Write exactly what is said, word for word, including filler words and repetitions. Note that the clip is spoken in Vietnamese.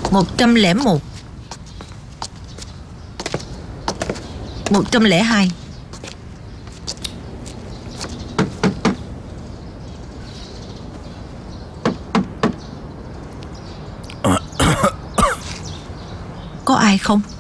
Một trăm lẻ một. Một trăm lẻ hai. Có ai không?